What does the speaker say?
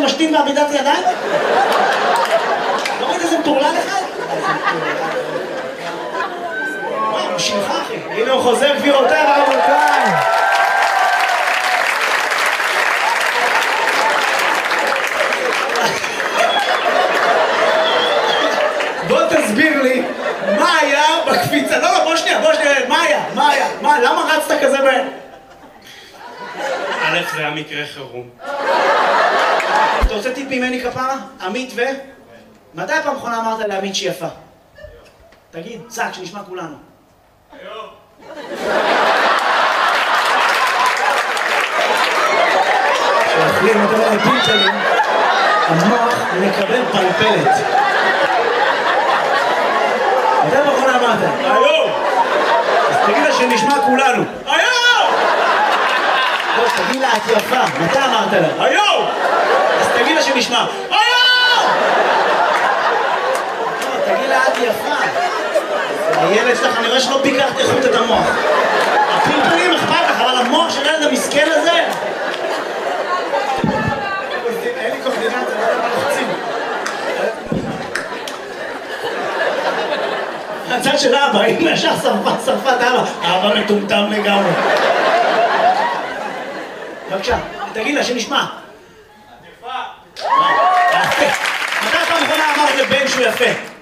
משתין בעמידת ידיים? לא ראית איזה מטורלל אחד? וואו, בשבילך אחי. הנה הוא חוזר גבירותיי ורבותיי. בוא תסביר לי מה היה בקפיצה. לא, בוא שנייה, מה היה? למה רצת כזה בהם? א', זה היה מקרה חירום. אתה רוצה טיפ ממני כפרה? עמית ו? מתי פעם אחרונה אמרת לעמית שהיא יפה? תגיד, צק, שנשמע כולנו. היום. כשאוכלים יותר מדי פלפלים, המוח מקבל פלפלת. מתי פעם אחרונה אמרת? היום! אז תגיד לה שנשמע כולנו. היום! לא, תגיד לה, את יפה. מתי אמרת לה? היום! אז תגיד לה שנשמע. היום! תגיד לה, את יפה. הילד שלך, אני רואה שלא ביקרת איכות את המוח. הפלפלים אכפת לך, אבל המוח של הילד המסכן הזה... אין לי קורדינציה, לא יודע מה לחצים. הצד של אבא, אם ישר שרפת אבא, אבא מטומטם לגמרי. בבקשה, תגיד לה שנשמע. את יפה. מתי פעם אחרונה אמרת לבן שהוא יפה?